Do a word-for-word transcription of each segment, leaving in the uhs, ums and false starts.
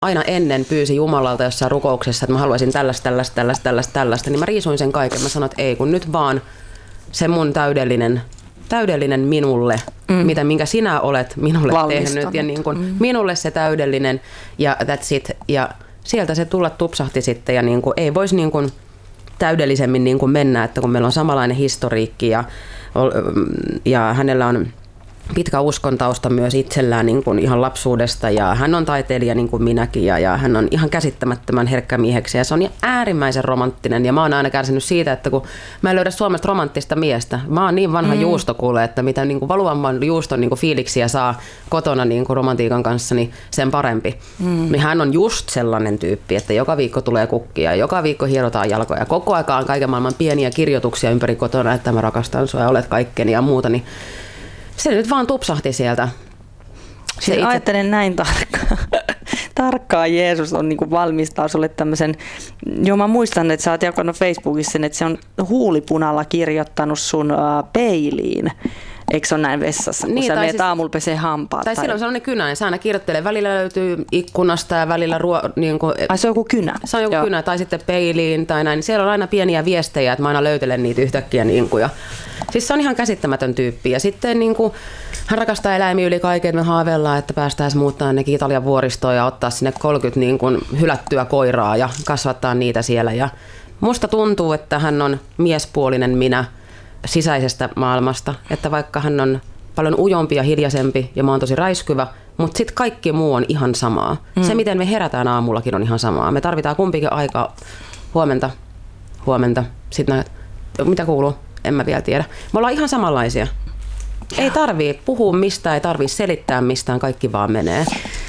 aina ennen pyysi Jumalalta jossain rukouksessa, että mä haluaisin tällaista, tällaista, tällaista, tällaista, tällaista, niin mä riisuin sen kaiken. Mä sanoin, että ei, kun nyt vaan se mun täydellinen, täydellinen minulle, mm. mitä, minkä sinä olet minulle tehnyt, ja niin kuin, mm. minulle se täydellinen, ja that's it. Ja sieltä se tulla tupsahti sitten, ja niin kuin, ei voisi niin kuin täydellisemmin niin kuin mennä, että kun meillä on samanlainen historiikki, ja, ja hänellä on pitkä uskontausta myös itsellään niin kuin ihan lapsuudesta, ja hän on taiteilija niin kuin minäkin, ja, ja hän on ihan käsittämättömän herkkä mieheksi, ja se on äärimmäisen romanttinen, ja mä oon aina kärsinyt siitä, että kun mä en löydä Suomesta romanttista miestä, mä oon niin vanha mm. juustokuule, että mitä niin kuin valuamman juuston niin kuin fiiliksiä saa kotona niin kuin romantiikan kanssa, niin sen parempi. Mm. Niin hän on just sellainen tyyppi, että joka viikko tulee kukkia, joka viikko hierotaan jalkoja, koko aika on kaiken maailman pieniä kirjoituksia ympäri kotona, että mä rakastan sua ja olet kaikkeni ja muuta, niin se nyt vaan tupsahti sieltä. Siis itse... Ajattelen näin tarkkaan. Tarkkaan Jeesus on niinku valmistaa sulle tämmöisen, joo mä muistan, että sä oot jakanut Facebookissa sen, että se on huulipunalla kirjoittanut sun uh, peiliin. Eikö se ole näin vessassa, kun niin, sä menet siis, aamulla pesee hampaat? Tai, tai silloin se on ne kynä, ja sä aina kirjoittelee. Välillä löytyy ikkunasta ja välillä... Ruo, niin kuin, Ai se on joku kynä? Se on joku Joo. kynä, tai sitten peiliin tai näin. Siellä on aina pieniä viestejä, että mä aina löytelen niitä yhtäkkiä. Niin kuin, ja, siis se on ihan käsittämätön tyyppi. Ja sitten niin kuin, hän rakastaa eläimiä yli kaiken. Me haaveillaan, että päästään muuttaa ainakin Italian vuoristoon ja ottaa sinne kolmekymmentä niin kuin, hylättyä koiraa ja kasvattaa niitä siellä. Ja musta tuntuu, että hän on miespuolinen minä sisäisestä maailmasta, että vaikka hän on paljon ujompi ja hiljaisempi ja mä oon tosi räiskyvä, mutta sitten kaikki muu on ihan samaa. Mm. Se, miten me herätään aamullakin, on ihan samaa. Me tarvitaan kumpikin aikaa huomenta, huomenta, sitten näet, mitä kuuluu, en mä vielä tiedä. Me ollaan ihan samanlaisia. Ja. Ei tarvii puhua mistään, ei tarvii selittää mistään, kaikki vaan menee.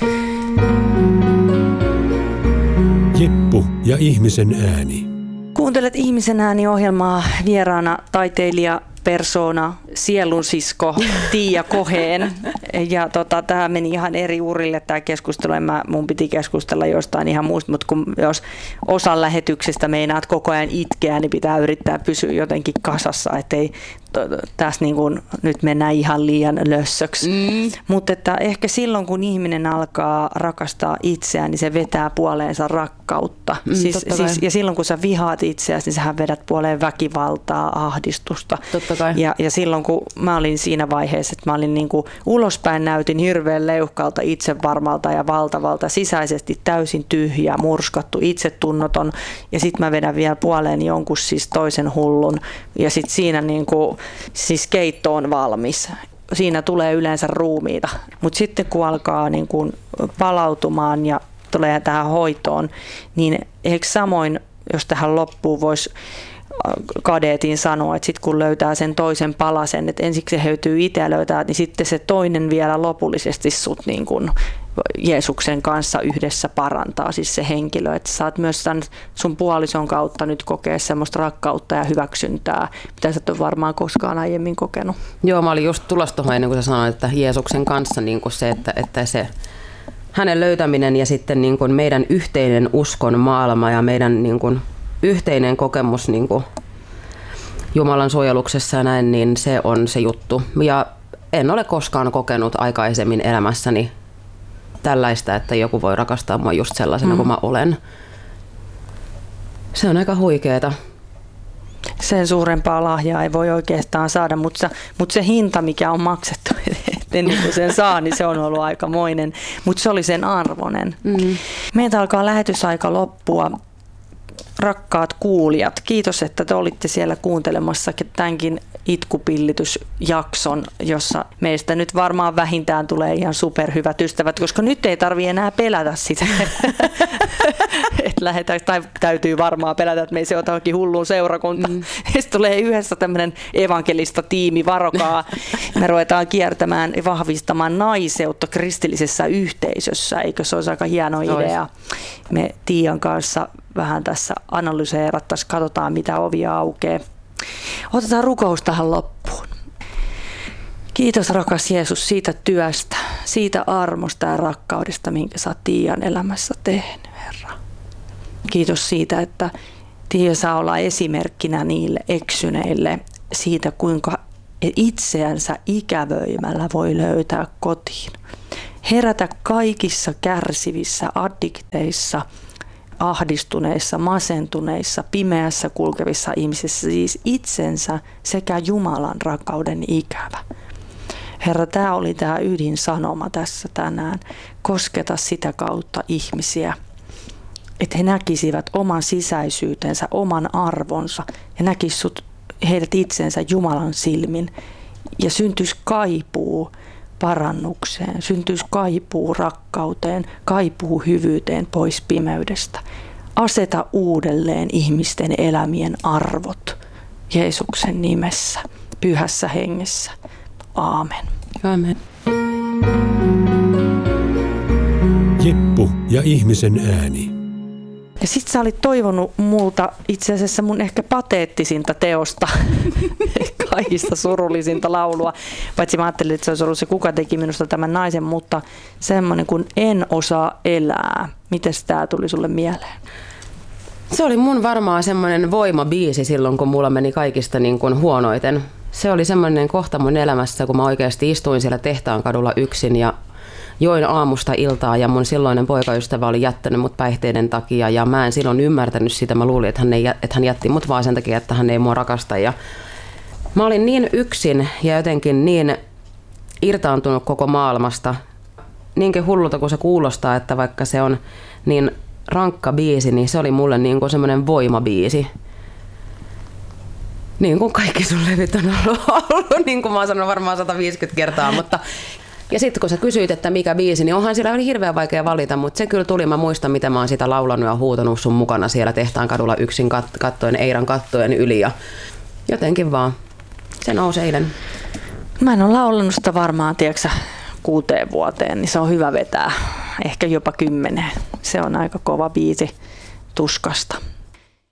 Jeppu ja ihmisen ääni. Kuuntelet Ihmisen ääni-ohjelmaa, vieraana taiteilija, persoona, sielunsisko Tiia Koheen. Ja tota, tämä meni ihan eri urille tämä keskustelu. En mä, mun piti keskustella jostain ihan muusta, mutta kun jos osan lähetyksestä meinaat koko ajan itkeä, niin pitää yrittää pysyä jotenkin kasassa, ettei tässä niin kuin, nyt mennään ihan liian lössöksi. Mm. Mutta että ehkä silloin, kun ihminen alkaa rakastaa itseään, niin se vetää puoleensa rakkautta. Mm, siis, siis, ja silloin, kun sä vihaat itseäsi, niin sähän vedät puoleen väkivaltaa, ahdistusta. Ja, ja silloin, kun mä olin siinä vaiheessa, että mä olin niin kuin ulospäin näytin hirveän leuhkalta, itsevarmalta ja valtavalta, sisäisesti täysin tyhjä, murskattu, itsetunnoton. Ja sitten mä vedän vielä puoleen jonkun siis toisen hullun. Ja sitten siinä niin kuin siis keitto on valmis. Siinä tulee yleensä ruumiita, mutta sitten kun alkaa niin kuin palautumaan ja tulee tähän hoitoon, niin ehkä samoin, jos tähän loppuun voisi kadeetin sanoa, että sitten kun löytää sen toisen palasen, että ensiksi se höytyy itse ja löytää, niin sitten se toinen vielä lopullisesti sut niin kuin Jeesuksen kanssa yhdessä parantaa, siis se henkilö, että saat myös tämän sun puolison kautta nyt kokea semmoista rakkautta ja hyväksyntää, mitä sä et ole varmaan koskaan aiemmin kokenut. Joo, mä olin just tulossa tuohon ennen kuin sä sanoit, että Jeesuksen kanssa niin kuin se, että, että se hänen löytäminen ja sitten niin kuin meidän yhteinen uskon maailma ja meidän niin kuin yhteinen kokemus niin kuin Jumalan suojeluksessa ja näin, niin se on se juttu. Ja en ole koskaan kokenut aikaisemmin elämässäni tällaista, että joku voi rakastaa mua just sellaisena mm. kuin mä olen. Se on aika huikeeta. Sen suurempaa lahjaa ei voi oikeastaan saada, mutta, mutta se hinta, mikä on maksettu, ennen kuin sen saa, niin se on ollut aikamoinen. Mutta se oli sen arvoinen. Mm. Meiltä alkaa lähetysaika loppua. Rakkaat kuulijat, kiitos, että te olitte siellä kuuntelemassa tämänkin itkupillitysjakson, jossa meistä nyt varmaan vähintään tulee ihan superhyvät ystävät, koska nyt ei tarvitse enää pelätä sitä. että lähdetään, tai täytyy varmaan pelätä, että me ei se otakin hulluun seurakunta. Mm. Sitten tulee yhdessä tämmöinen evankelista tiimi, varokaa. Me ruvetaan kiertämään ja vahvistamaan naiseutta kristillisessä yhteisössä, eikö se olisi aika hieno idea? Me Tiian kanssa vähän tässä analyseerattaisiin, katsotaan mitä ovia aukeaa. Otetaan rukous tähän loppuun. Kiitos rakas Jeesus siitä työstä, siitä armosta ja rakkaudesta, minkä sä oot Tiian elämässä tehnyt, Herra. Kiitos siitä, että Tiia saa olla esimerkkinä niille eksyneille siitä, kuinka itseänsä ikävöimällä voi löytää kotiin. herätä kaikissa kärsivissä, addikteissa, ahdistuneissa, masentuneissa, pimeässä kulkevissa ihmisissä, siis itsensä sekä Jumalan rakkauden ikävä. Herra, tämä oli tämä ydinsanoma tässä tänään. Kosketa sitä kautta ihmisiä, että he näkisivät oman sisäisyytensä, oman arvonsa ja näkisivät heidät itsensä Jumalan silmin ja syntyisi kaipuu parannukseen, syntyisi kaipuu rakkauteen, kaipuu hyvyyteen pois pimeydestä. Aseta uudelleen ihmisten elämien arvot Jeesuksen nimessä, pyhässä hengessä. Aamen. Aamen. Jeppu ja ihmisen ääni. Ja sit sä olit toivonut multa itse asiassa mun ehkä pateettisinta teosta, kaikista surullisinta laulua. Paitsi mä ajattelin, että se olisi ollut se Kuka teki minusta tämän naisen, mutta semmoinen kuin En osaa elää. Mites tää tuli sulle mieleen? Se oli mun varmaan semmoinen voimabiisi silloin, kun mulla meni kaikista niin kuin huonoiten. Se oli semmoinen kohta mun elämässä, kun mä oikeasti istuin siellä Tehtaankadulla yksin ja join aamusta iltaa ja mun silloinen poikaystävä oli jättänyt mut päihteiden takia ja mä en silloin ymmärtänyt sitä. Mä luulin, että hän, ei, että hän jätti mut vaan sen takia, että hän ei mua rakasta. Ja mä olin niin yksin ja jotenkin niin irtaantunut koko maailmasta. Niinkin hullulta kuin se kuulostaa, että vaikka se on niin rankka biisi, niin se oli mulle niin kuin semmoinen voimabiisi. Niin kuin kaikki sun levyt on ollut, ollut, niin kuin mä oon sanonut varmaan sata viisikymmentä kertaa, mutta ja sitten kun sä kysyit, että mikä biisi, niin onhan sillä oli hirveän vaikea valita, mutta se kyllä tuli, mä muistan, mitä mä oon sitä laulanut ja huutanut sun mukana siellä Tehtaankadulla yksin kat- kattojen, Eiran kattojen yli ja jotenkin vaan se nousi eilen. Mä en ole laulanut sitä varmaan, tiedätkö, kuuteen vuoteen, niin se on hyvä vetää, ehkä jopa kymmeneen. Se on aika kova biisi tuskasta.